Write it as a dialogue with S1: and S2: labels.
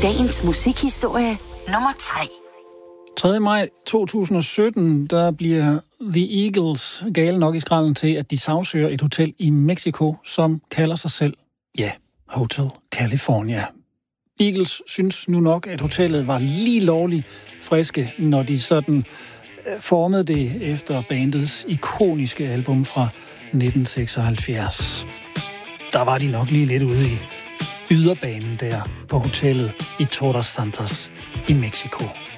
S1: Dagens musikhistorie nummer 3.
S2: 3. maj 2017, der bliver The Eagles gale nok i skralden til, at de sagsøger et hotel i Mexico, som kalder sig selv, Hotel California. Eagles synes nu nok, at hotellet var lige lovligt friske, når de sådan formede det efter bandets ikoniske album fra 1976. Der var de nok lige lidt ude i yderbanen der på hotellet i Todos Santos i Mexico.